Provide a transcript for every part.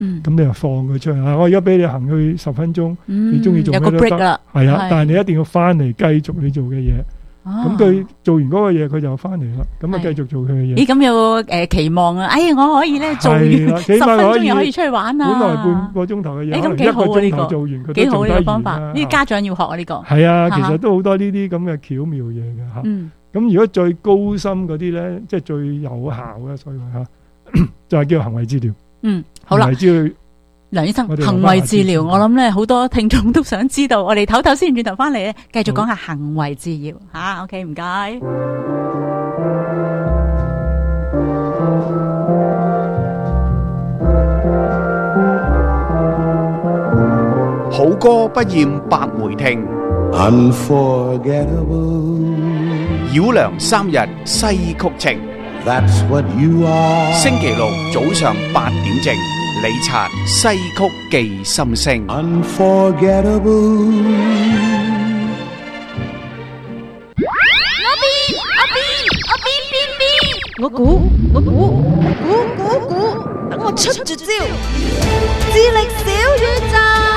咁你就放佢出去我而家俾你行去10分鐘，你中意做咩都得，係啊，但係你一定要翻嚟繼續你做嘅嘢。咁佢做完嗰個嘢，佢就翻嚟啦。咁啊，繼續做佢嘅嘢。 咦，咁有期望啊？我可以咧做完10分鐘又可以出去玩啊！ 本來半個鐘頭嘅嘢，可能1個鐘頭做完，佢都做得完啦。幾好呢個方法， 呢啲家長要學啊！呢個係啊，其實都好多呢啲咁嘅巧妙嘢嘅吓。咁如果最高深嗰啲咧，即係最有效嘅，所以話吓就係叫行為治療。 好啦。 梁醫生，行為治療，我諗咧好多聽眾都想知道，我哋唞唞先，轉頭翻嚟咧，繼續講下行為治療吓。OK， 唔該。 好歌不厭百回聽， Unforgettable， 繞梁3日西曲情。 That's what you are。 星期六早上8點正，李察西曲記心聲。 Unforgettable。 我估，等我出絕招，智力小宇宙。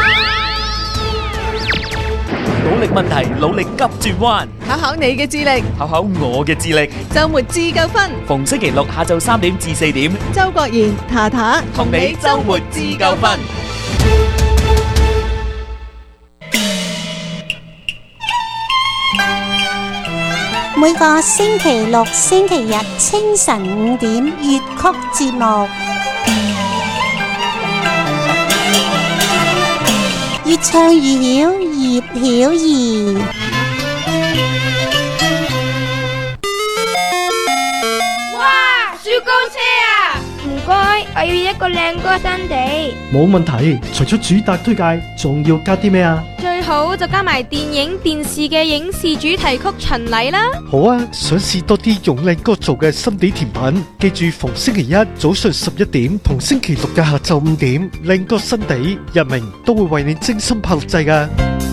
努力問題，努力急轉彎， 考考你嘅智力， 考考我嘅智力。 周末自救分， 逢星期六下晝3點至4點， 周國賢、塔塔同你周末自救分。 每個星期六、星期日清晨5點粵曲節目，越唱越曉，葉曉儀。 哇，雪糕車啊！唔該，我要一個靚歌新地。 冇問題，除咗主打推介，仲要加啲咩啊？ 最好就加埋電影、電視嘅影視主題曲巡禮啦。 好啊，想試多啲用靚歌做嘅心地甜品，記住逢星期一早上11點同星期六嘅下晝5點，靚歌新地日明都會為你精心拍錄製㗎。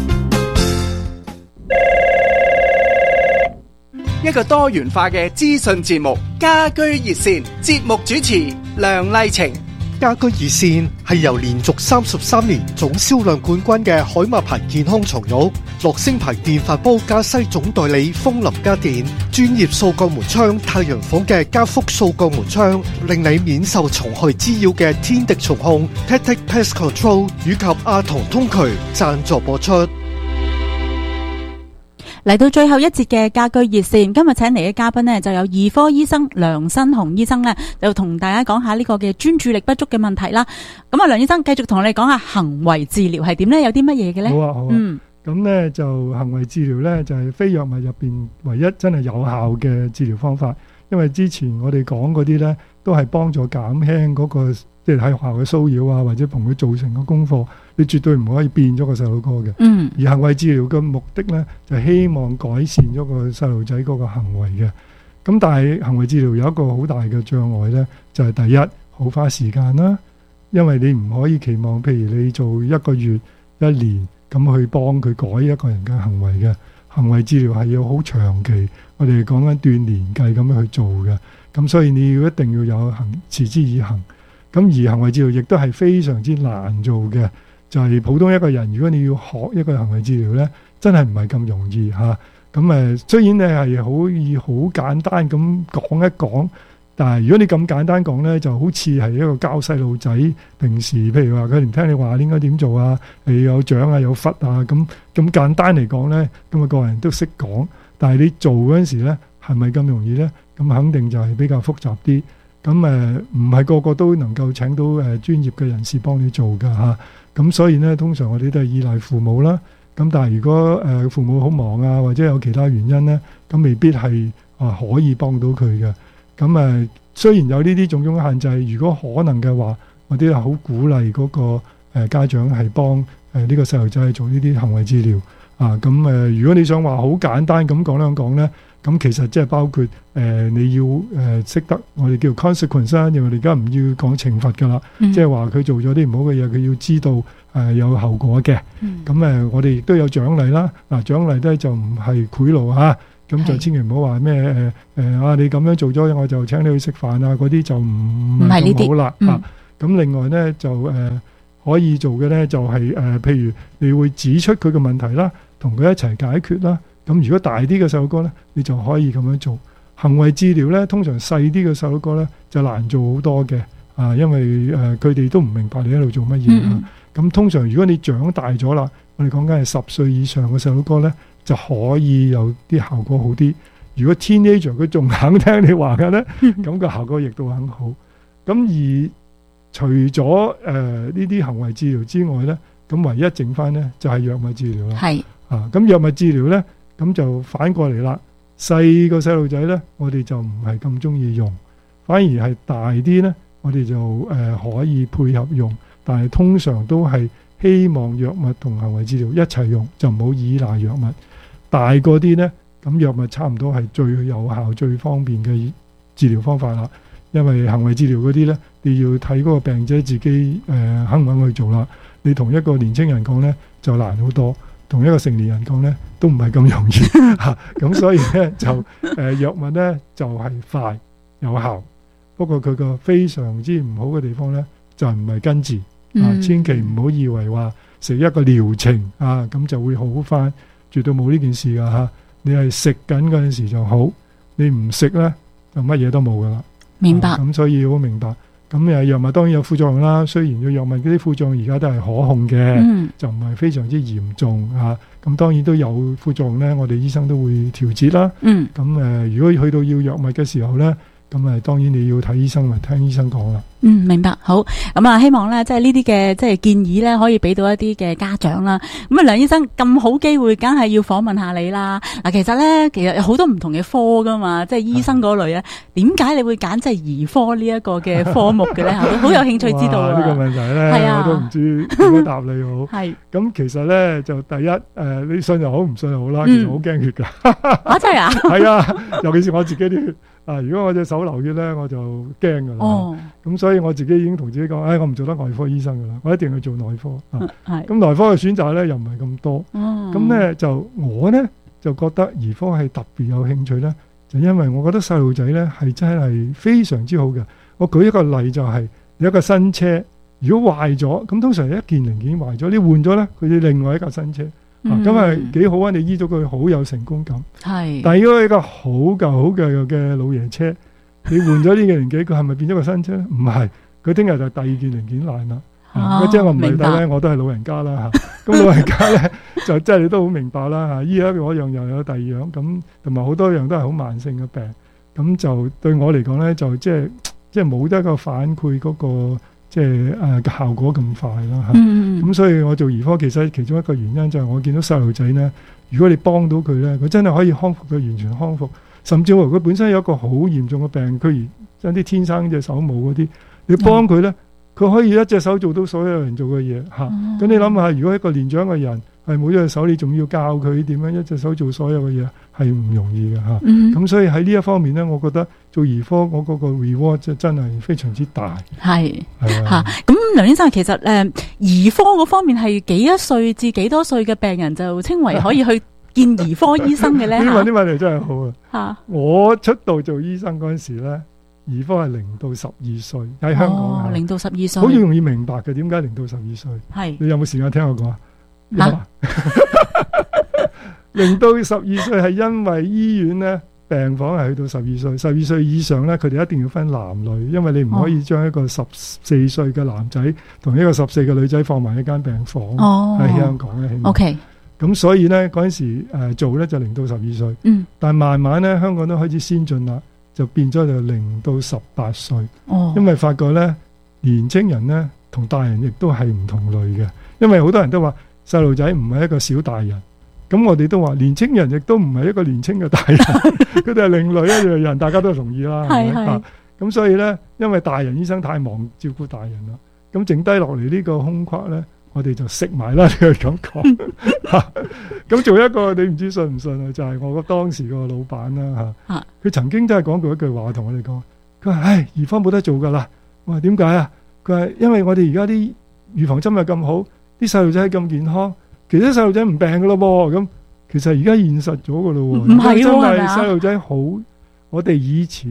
一個多元化嘅資訊節目，家居熱線，節目主持梁麗晴。 家居熱線係由連續33年總銷量冠軍嘅海馬牌健康床褥、樂聲牌電飯煲加西總代理風林家電、專業掃鋼門窗太陽房嘅加福掃鋼門窗，令你免受蟲害滋擾嘅天敵蟲控 Tactic Pest Control 以及阿童通渠贊助播出。 嚟到最後一節嘅家居熱線，今日請嚟嘅嘉賓呢，就有兒科醫生梁新雄醫生呢，就同大家講下呢個嘅專注力不足嘅問題啦。咁啊，梁醫生繼續同我哋講下行為治療係點呢？有啲乜嘢嘅呢？ 好啊，好啊。咁呢就行為治療呢，就係非藥物入邊唯一真係有效嘅治療方法。因為之前我哋講嗰啲呢，都係幫助減輕嗰個即係喺學校嘅騷擾啊，或者同佢造成嘅功課，你絕對唔可以變咗個細路哥嘅。而行為治療嘅目的呢，就係希望改善咗個細路仔嗰個行為嘅。咁但係行為治療有一個好大嘅障礙呢，就係第一，好花時間啦。因為你唔可以期望，譬如你做1個月、1年咁去幫佢改一個人嘅行為嘅。行為治療係要好長期，我哋講緊斷年計咁樣去做嘅。咁所以你要一定要有持之以恆。咁而行為治療亦都係非常之難做嘅，就係普通一個人，如果你要學一個行為治療呢，真係唔係咁容易嚇。咁雖然你係可以好簡單咁講一講，但係如果你咁簡單講呢，就好似係一個教細路仔平時，譬如話佢唔聽你話應該點做啊，你有獎啊有罰啊，咁簡單嚟講呢，咁個人都識講，但係你做嗰陣時呢，係咪咁容易呢？咁肯定就係比較複雜啲。咁唔係個個都能夠請到專業嘅人士幫你做㗎嚇。咁所以呢，通常我哋都係依賴父母啦。咁但係如果父母好忙啊，或者有其他原因呢，咁未必係可以幫到佢嘅。咁雖然有呢啲種種限制，如果可能嘅話，我哋係好鼓勵嗰個家長係幫呢個細路仔做呢啲行為治療啊。咁如果你想話好簡單咁講兩講呢，咁其實即係包括你要識得我哋叫 consequence 啦，因為我哋而家唔要講懲罰㗎啦，即係話佢做咗啲唔好嘅嘢，佢要知道有後果嘅。咁我哋亦都有獎勵啦。嗱，獎勵咧就唔係賄賂嚇，咁就千祈唔好話咩你咁樣做咗，我就請你去食飯啊，嗰啲就唔係咁好啦嚇。 咁另外咧就可以做嘅咧就係譬如你會指出佢嘅問題啦，同佢一齊解決啦。咁如果大啲嘅細路哥咧，你就可以咁樣做。行為治療咧，通常細啲嘅細路哥咧就難做好多嘅因為佢哋都唔明白你喺度做乜嘢。咁通常如果你長大咗啦，我哋講緊係10歲以上嘅細路哥咧，就可以有啲效果好啲。如果 teenager 佢仲肯聽你話嘅咧，咁個效果亦都很好。咁而除咗呢啲行為治療之外咧，咁唯一剩翻咧就係藥物治療啦。 係咁藥物治療咧，咁就反過嚟啦。細個細路仔咧，我哋就唔係咁中意用，反而係大啲咧，我哋就可以配合用，但係通常都係希望藥物同行為治療一齊用，就唔好依賴藥物。大個啲咧，咁藥物差唔多係最有效、最方便嘅治療方法啦。因為行為治療嗰啲咧，你要睇嗰個病者自己肯唔肯去做啦。你同一個年青人講咧就難好多，同一個成年人講咧都唔係咁容易嚇。咁所以咧就藥物咧就係快有效，不過佢個非常之唔好嘅地方咧就唔係根治千祈唔好以為話食一個療程咁就會好返，絕對冇呢件事噶嚇。你係食緊嗰陣時就好，你唔食咧就乜嘢都冇噶啦。 明白。 咁所以好明白。咁藥物當然有副作用啦，雖然個藥物嗰啲副作用而家都係可控嘅，就唔係非常之嚴重咁當然都有副作用咧，我哋醫生都會調節啦。咁如果去到要藥物嘅時候咧，咁當然你要睇醫生，咪聽醫生講啦。 明白。好，咁希望咧，即係呢啲嘅即係建議咧，可以俾到一啲嘅家長啦。咁梁醫生咁好機會，梗係要訪問下你啦。嗱，其實有好多唔同嘅科噶嘛，即係醫生嗰類啊。點解你會揀即係兒科呢一個嘅科目嘅咧？好有興趣知道啊。 呢個問題咧，我都唔知點樣答你好。係。咁其實咧就第一你信又好，唔信又好啦。其實好驚血㗎。真係啊？係啊，尤其是我自己啲血。如果我隻手流血咧，我就驚噶啦。咁所以我自己已經同自己講，我唔做得外科醫生噶啦，我一定去做內科。咁內科嘅選擇咧又唔係咁多。咁咧我咧就覺得兒科係特別有興趣咧，就因為我覺得細路仔咧係真係非常之好嘅。我舉一個例就係有一個新車，如果壞咗，咁通常一件零件壞咗，你換咗咧，佢要另外一架新車。咁係幾好啊！你醫咗佢好有成功感。係。但係如果一個好舊嘅老爺車，你換咗呢個零件，佢係咪變咗個新車咧？唔係，佢聽日就第二件零件爛啦。即係我唔係第咧，我都係老人家啦嚇。咁老人家咧就即係你都好明白啦嚇。醫一嗰樣又有第二樣，咁同埋好多樣都係好慢性嘅病。咁就對我嚟講咧，就即係冇得個反饋嗰個。即係效果咁快啦嚇，咁所以我做兒科其實其中一個原因就係我見到細路仔咧，如果你幫到佢咧，佢真係可以康復，佢完全康復，甚至乎佢本身有一個好嚴重嘅病，佢而有啲天生隻手冇嗰啲，你幫佢咧，佢可以一隻手做到所有人做嘅嘢嚇。咁你諗下，如果一個年長嘅人係冇咗隻手，你仲要教佢點樣一隻手做所有嘅嘢，係唔容易嘅嚇。咁所以喺呢一方面咧，我覺得做兒科我嗰個 reward 真係非常之大。係嚇。咁梁醫生其實兒科嗰方面係幾多歲至幾多歲嘅病人就稱為可以去見兒科醫生嘅咧？ 呢啲問題真係好啊！嚇，我出道做醫生嗰陣時咧，兒科係0到12歲喺香港。 0到12歲， 好容易明白嘅。點解0到12歲？係你有冇時間聽我講啊？嚇！0到12歲係因為醫院咧病房係去到12歲，12歲以上咧佢哋一定要分男女，因為你唔可以將一個14歲嘅男仔同一個14嘅女仔放埋一間病房。喺香港咧。OK。咁所以咧嗰陣時做咧就0到12歲。但係慢慢咧香港都開始先進啦，就變咗就0到18歲。因為發覺咧年青人咧同大人亦都係唔同類嘅，因為好多人都話細路仔唔係一個小大人。咁我哋都話年青人亦都唔係一個年青嘅大人，佢哋係另類一樣人，大家都同意啦。係咪？咁所以咧，因為大人醫生太忙照顧大人啦，咁剩低落嚟呢個空隙咧，我哋就食埋啦。你係咁講嚇。咁做一個你唔知信唔信啊？就係我當時個老闆啦嚇。佢曾經真係講過一句話同我哋講，佢話：兒科冇得做㗎啦。我話點解啊？佢話因為我哋而家啲預防針又咁好，啲細路仔咁健康。其實細路仔唔病噶咯噃，咁其實而家現實咗噶咯喎，唔係真係細路仔好。我哋以前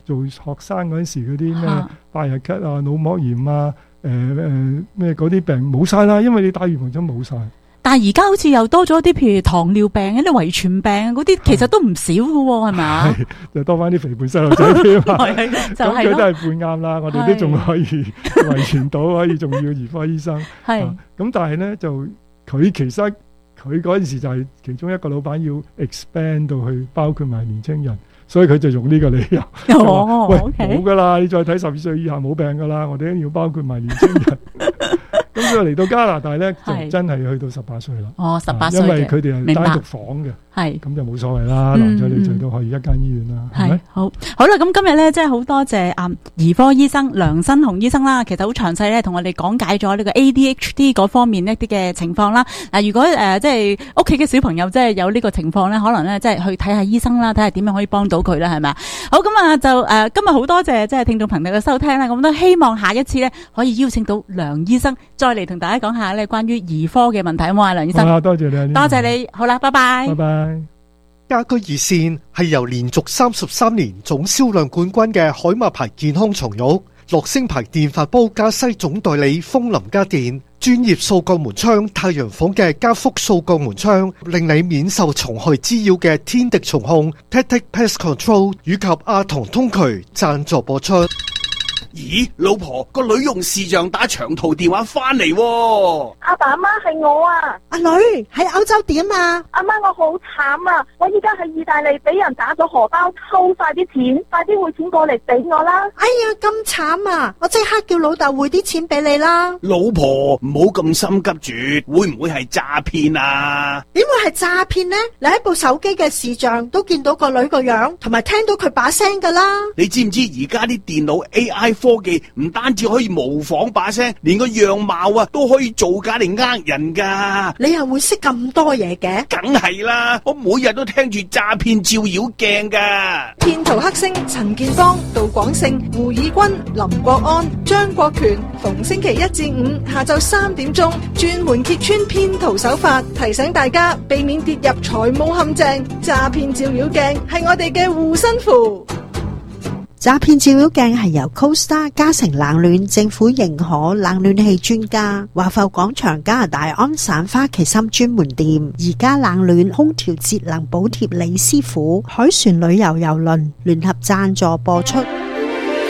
做學生嗰陣時嗰啲咩拜日咳啊、腦膜炎啊、咩嗰啲病冇晒啦，因為你打預防針冇晒。 但係而家好似又多咗啲，譬如糖尿病、一啲遺傳病嗰啲，其實都唔少㗎喎，係咪啊？ 就多翻啲肥胖細路仔添啊！ 就係佢都係半啱啦，我哋都仲可以遺傳到，可以仲要兒科醫生。 係咁，但係咧就佢其實佢嗰陣時就係其中一個老闆要 expand 到去包括埋年青人，所以佢就用呢個理由。喂，冇㗎啦，你再睇12歲以下冇病㗎啦，我哋一定要包括埋年青人。咁佢嚟到加拿大咧，就真係去到18歲啦。 哦，18歲嘅， 因為佢哋係單獨房嘅， 係咁就冇所謂啦。男仔女仔都可以一間醫院啦，係咪？ 好啦，咁今日咧，真係好多謝兒科醫生梁新鴻醫生啦。其實好詳細咧，同我哋講解咗呢個 ADHD 嗰方面一啲嘅情況啦。嗱，如果即係屋企嘅小朋友即係有呢個情況咧，可能咧即係去睇下醫生啦，睇下點樣可以幫到佢啦，係咪？好，咁啊就今日好多謝即係聽眾朋友嘅收聽啦。咁都希望下一次咧可以邀請到梁醫生再嚟同大家講下咧關於兒科嘅問題，好唔好啊，梁醫生？ 好，多謝你， 多謝你。好啦，拜拜， 拜拜。 家居熱線係由連續33年總銷量冠軍嘅海馬牌健康床褥、樂聲牌電飯煲加西總代理風林家電、專業掃鋼門窗太陽房嘅加福掃鋼門窗，令你免受蟲害滋擾嘅天敵蟲控 Tactic Pest Control 以及阿童通渠贊助播出。 咦，老婆，個女用視像打長途電話翻嚟喎。 阿爸阿媽係我啊。 阿女喺歐洲點啊？ 阿媽，我好慘啊！我依家喺意大利俾人打咗荷包，偷晒啲錢，快啲匯錢過嚟俾我啦！ 哎呀，咁慘啊！我即刻叫老豆匯啲錢俾你啦。 老婆，唔好咁心急住，會唔會係詐騙啊？ 點會係詐騙呢？你喺部手機嘅視像都見到個女個樣，同埋聽到佢把聲噶啦。你知唔知而家啲電腦 AI 科技唔單止可以模仿把聲，連個樣貌啊都可以造假嚟呃人噶。你又會識咁多嘢嘅？梗係啦，我每日都聽住詐騙照妖鏡噶。 騙徒黑星陳建邦、杜廣勝、胡以軍、林國安、張國權，逢星期1至5下晝3點鐘，專門揭穿騙徒手法，提醒大家避免跌入財務陷阱。詐騙照妖鏡係我哋嘅護身符。 詐騙照妖鏡係由 CoStar 嘉誠冷暖政府認可冷暖氣專家，華埠廣場加拿大安省花旗參專門店，而家冷暖空調節能補貼李師傅，海船旅遊郵輪聯合贊助播出。